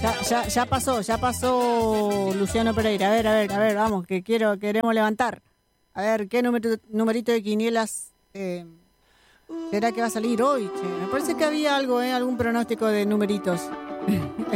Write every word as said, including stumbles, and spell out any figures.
Ya, ya, ya pasó, ya pasó Luciano Pereira. A ver, a ver, a ver, vamos, que quiero, queremos levantar. A ver, ¿qué número, numerito de quinielas eh, será que va a salir hoy? Che? Me parece que había algo, ¿eh? Algún pronóstico de numeritos.